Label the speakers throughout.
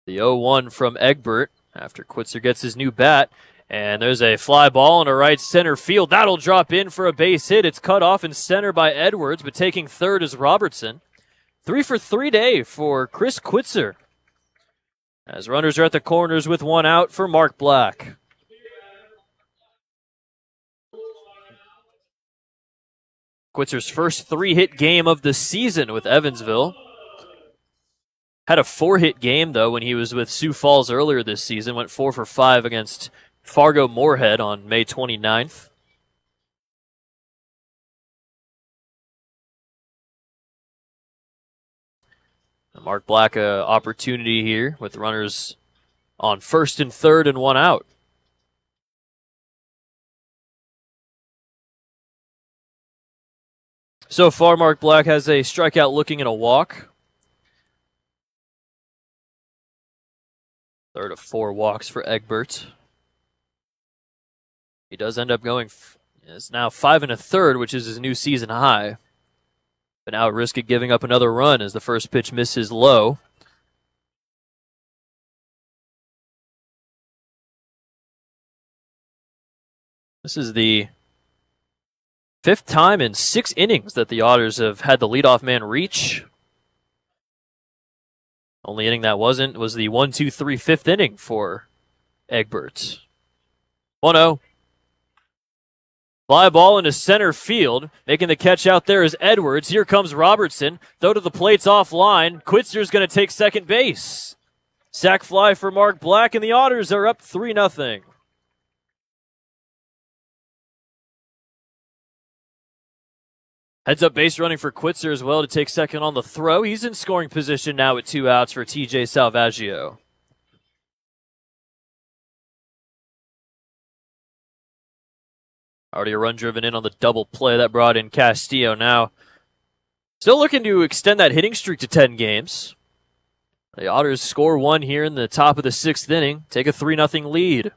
Speaker 1: The 0-1 from Egbert after Quitzer gets his new bat. And there's a fly ball in a right center field. That'll drop in for a base hit. It's cut off in center by Edwards, but taking third is Robertson. 3 for 3 day for Chris Quitzer, as runners are at the corners with one out for Mark Black. Quitzer's first 3-hit game of the season with Evansville. Had a 4-hit game, though, when he was with Sioux Falls earlier this season. Went 4 for 5 against Fargo Moorhead on May 29th. Mark Black, opportunity here with runners on first and third and one out. So far, Mark Black has a strikeout looking and a walk. Third of 4 walks for Egbert. He does end up going, it's now 5 1/3, which is his new season high. But now at risk of giving up another run as the first pitch misses low. This is the 5th time in 6 innings that the Otters have had the leadoff man reach. Only inning that wasn't was the 1-2-3 5th inning for Egbert. 1-0. Fly ball into center field. Making the catch out there is Edwards. Here comes Robertson. Throw to the plate's offline. Quitzer's going to take second base. Sac fly for Mark Black, and the Otters are up 3-0. Heads up base running for Quitzer as well to take second on the throw. He's in scoring position now with 2 outs for TJ Salvaggio. Already a run driven in on the double play that brought in Castillo. Now, still looking to extend that hitting streak to 10 games. The Otters score 1 here in the top of the 6th inning. Take a 3-0 lead.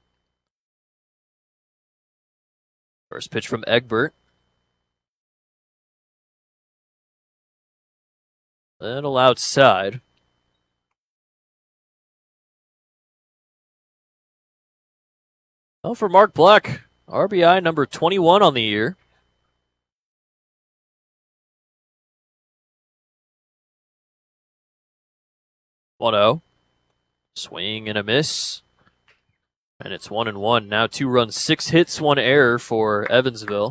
Speaker 1: First pitch from Egbert. Little outside. Well, for Mark Black, RBI number 21 on the year. One-0. Swing and a miss. And it's 1-1. Now 2 runs, 6 hits, 1 error for Evansville.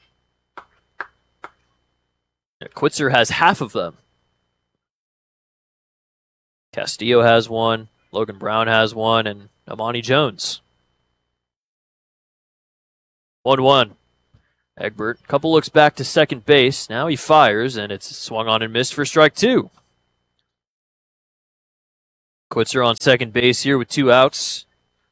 Speaker 1: Quitzer has half of them. Castillo has 1, Logan Brown has 1, and Amani Jones. 1-1. Egbert, couple looks back to second base. Now he fires, and it's swung on and missed for strike 2. Quitzer on second base here with 2 outs.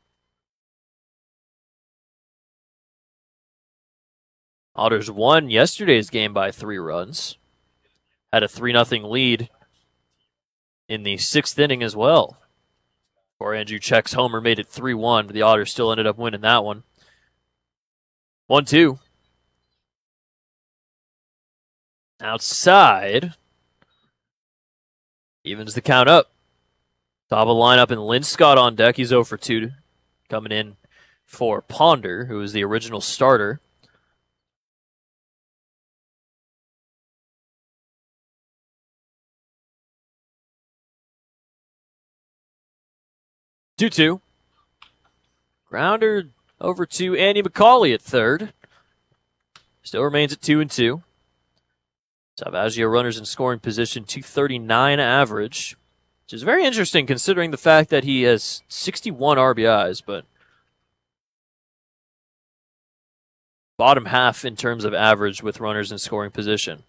Speaker 1: Otters won yesterday's game by 3 runs. Had a 3-0 lead in the 6th inning as well. Or Andrew Czech's homer made it 3-1, but the Otters still ended up winning that one. 1-2. Outside. Evens the count up. Top of the lineup, and Lynn Scott on deck. He's 0 for 2. Coming in for Ponder, who was the original starter. Two-two. Grounder over to Andy McCauley at third. Still remains at 2-2. Salvaggio runners in scoring position, 239 average, which is very interesting considering the fact that he has 61 RBIs, but bottom half in terms of average with runners in scoring position.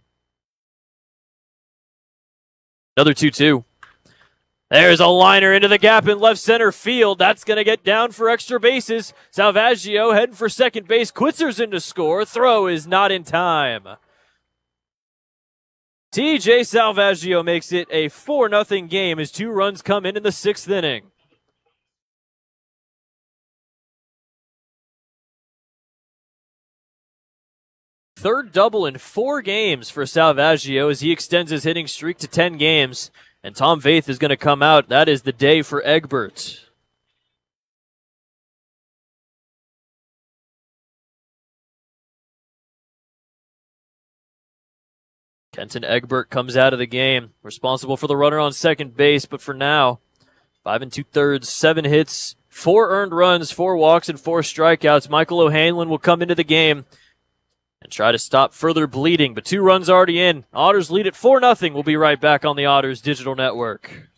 Speaker 1: Another 2-2. There's a liner into the gap in left center field. That's going to get down for extra bases. Salvaggio heading for second base. Quitzer's in to score. Throw is not in time. TJ Salvaggio makes it a 4-0 game as 2 runs come in the 6th inning. Third double in 4 games for Salvaggio as he extends his hitting streak to 10 games. and Tom Vaith is going to come out. That is the day for Egbert. Kenton Egbert comes out of the game, responsible for the runner on second base, but for now, 5 2/3, 7 hits, 4 earned runs, 4 walks, and 4 strikeouts. Michael O'Hanlon will come into the game and try to stop further bleeding, but 2 runs already in. Otters lead at 4-0. We'll be right back on the Otters Digital Network.